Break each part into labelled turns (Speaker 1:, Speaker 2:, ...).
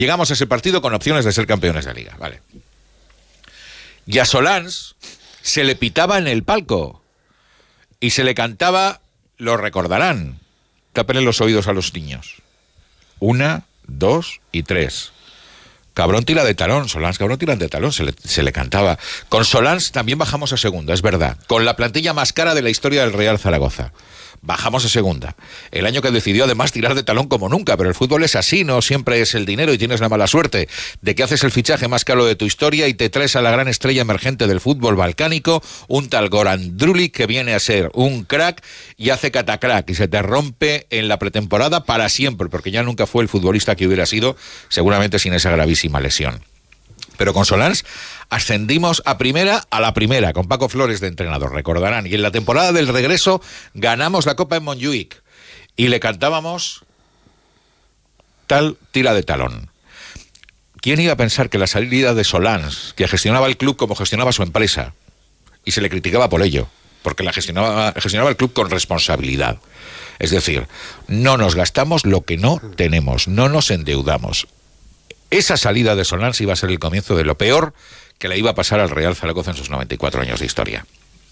Speaker 1: Llegamos a ese partido con opciones de ser campeones de Liga, vale. Y a Solans se le pitaba en el palco y se le cantaba, lo recordarán, tápenle los oídos a los niños. 1, 2 y 3. Cabrón tira de talón, Solans, cabrón tira de talón, se le cantaba. Con Solans también bajamos a segunda, es verdad. Con la plantilla más cara de la historia del Real Zaragoza. Bajamos a segunda. El año que decidió además tirar de talón como nunca, pero el fútbol es así, no siempre es el dinero y tienes la mala suerte de que haces el fichaje más caro de tu historia y te traes a la gran estrella emergente del fútbol balcánico, un tal Goran Drulic, que viene a ser un crack y hace catacrack y se te rompe en la pretemporada para siempre, porque ya nunca fue el futbolista que hubiera sido, seguramente sin esa gravísima lesión. Pero con Solans ascendimos a la primera, con Paco Flores de entrenador, recordarán. Y en la temporada del regreso ganamos la Copa en Montjuïc y le cantábamos tal tira de talón. ¿Quién iba a pensar que la salida de Solans, que gestionaba el club como gestionaba su empresa, y se le criticaba por ello, porque gestionaba el club con responsabilidad? Es decir, no nos gastamos lo que no tenemos, no nos endeudamos. Esa salida de Solans iba a ser el comienzo de lo peor que le iba a pasar al Real Zaragoza en sus 94 años de historia.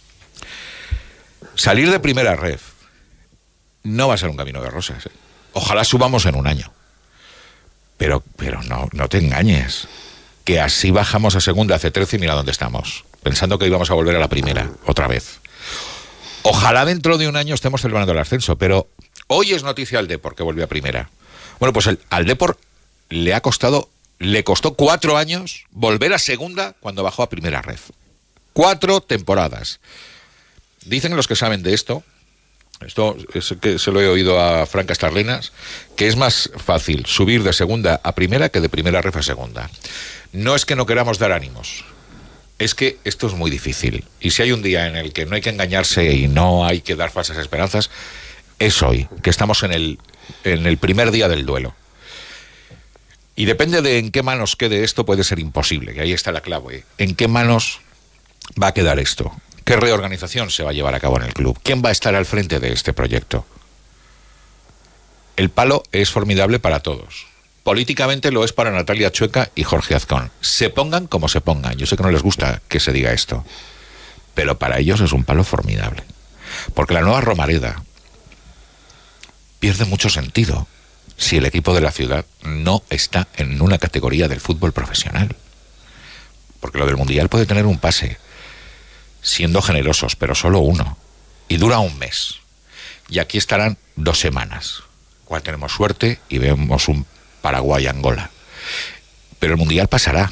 Speaker 1: Salir de primera ref no va a ser un camino de rosas. Ojalá subamos en un año. Pero no te engañes. Que así bajamos a segunda hace 13 y mira dónde estamos. Pensando que íbamos a volver a la primera, otra vez. Ojalá dentro de un año estemos celebrando el ascenso, pero hoy es noticia al Depor, que volvió a primera. Bueno, pues al Depor le costó 4 años volver a segunda cuando bajó a primera red. 4 temporadas. Dicen los que saben de esto es que se lo he oído a Fran Castarlenas, que es más fácil subir de segunda a primera que de primera red a segunda. No es que no queramos dar ánimos, es que esto es muy difícil. Y si hay un día en el que no hay que engañarse y no hay que dar falsas esperanzas, es hoy, que estamos en el primer día del duelo. Y depende de en qué manos quede esto, puede ser imposible, que ahí está la clave. ¿En qué manos va a quedar esto? ¿Qué reorganización se va a llevar a cabo en el club? ¿Quién va a estar al frente de este proyecto? El palo es formidable para todos. Políticamente lo es para Natalia Chueca y Jorge Azcón. Se pongan como se pongan. Yo sé que no les gusta que se diga esto, pero para ellos es un palo formidable. Porque la nueva Romareda pierde mucho sentido si el equipo de la ciudad no está en una categoría del fútbol profesional. Porque lo del Mundial puede tener un pase, siendo generosos, pero solo uno. Y dura un mes. Y aquí estarán 2 semanas. Igual tenemos suerte y vemos un Paraguay-Angola. Pero el Mundial pasará.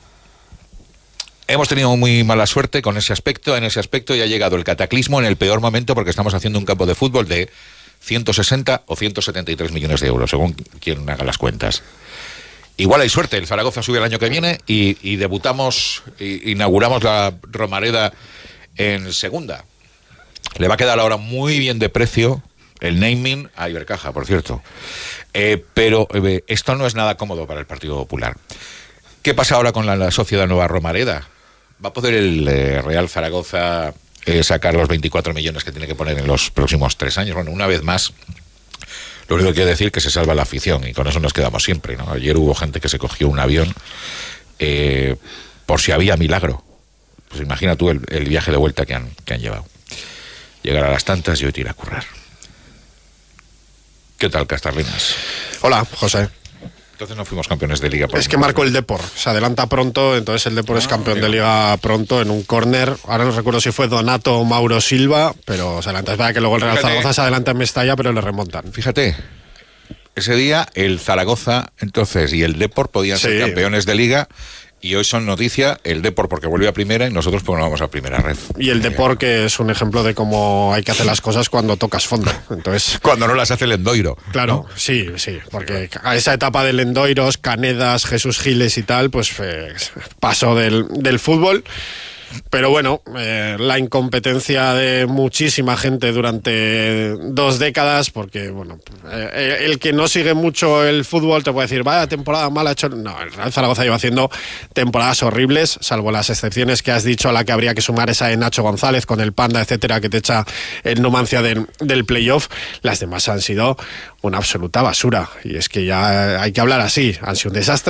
Speaker 1: Hemos tenido muy mala suerte con ese aspecto. En ese aspecto ya ha llegado el cataclismo en el peor momento, porque estamos haciendo un campo de fútbol de 160 o 173 millones de euros, según quien haga las cuentas. Igual hay suerte, el Zaragoza sube el año que viene y debutamos, inauguramos la Romareda en segunda. Le va a quedar ahora muy bien de precio el naming a Ibercaja, por cierto. Pero esto no es nada cómodo para el Partido Popular. ¿Qué pasa ahora con la Sociedad Nueva Romareda? ¿Va a poder el Real Zaragoza sacar los 24 millones que tiene que poner en los próximos 3 años? Bueno, una vez más, lo único que quiere decir que se salva la afición, y con eso nos quedamos siempre, ¿no? Ayer hubo gente que se cogió un avión por si había milagro. Pues imagina tú el viaje de vuelta que han llevado. Llegar a las tantas y hoy te ir a currar. ¿Qué tal, Castarlinas?
Speaker 2: Hola, José.
Speaker 1: Entonces no fuimos campeones de Liga.
Speaker 2: Es que marcó el Depor, se adelanta pronto, entonces el Depor es campeón de Liga pronto en un córner. Ahora no recuerdo si fue Donato o Mauro Silva, pero se adelanta. Es verdad que luego el Real Zaragoza se adelanta en Mestalla, pero le remontan.
Speaker 1: Fíjate, ese día el Zaragoza entonces y el Depor podían ser campeones de Liga, y hoy son noticia el Depor porque vuelve a primera y nosotros porque no vamos a primera red.
Speaker 2: Y el Depor, que es un ejemplo de cómo hay que hacer las cosas cuando tocas fondo. Entonces,
Speaker 1: cuando no las hace el Endoiro.
Speaker 2: Claro, ¿no? Sí, porque a esa etapa del Endoiros, Canedas, Jesús Giles y tal, pues paso del fútbol. Pero bueno, la incompetencia de muchísima gente durante 2 décadas, porque bueno, el que no sigue mucho el fútbol te puede decir, vaya temporada mala ha hecho. No, el Real Zaragoza lleva haciendo temporadas horribles, salvo las excepciones que has dicho, a la que habría que sumar esa de Nacho González con el Panda, etcétera, que te echa el Numancia del playoff. Las demás han sido una absoluta basura, y es que ya hay que hablar así, han sido un desastre.